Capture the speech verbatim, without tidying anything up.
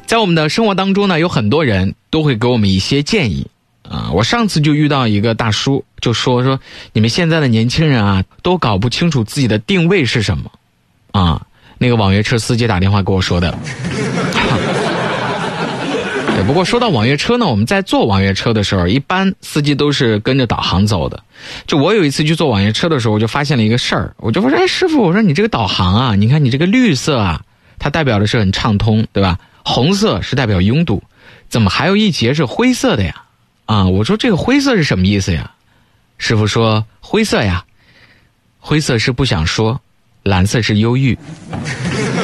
在我们的生活当中呢，有很多人都会给我们一些建议啊。我上次就遇到一个大叔，就说说你们现在的年轻人啊，都搞不清楚自己的定位是什么啊。那个网约车司机打电话给我说的。对，不过说到网约车呢，我们在坐网约车的时候，一般司机都是跟着导航走的。就我有一次去坐网约车的时候，我就发现了一个事儿，我就说，哎，师傅，我说你这个导航啊，你看你这个绿色啊，它代表的是很畅通，对吧？红色是代表拥堵，怎么还有一节是灰色的呀？啊，我说这个灰色是什么意思呀？师傅说，灰色呀，灰色是不想说，蓝色是忧郁。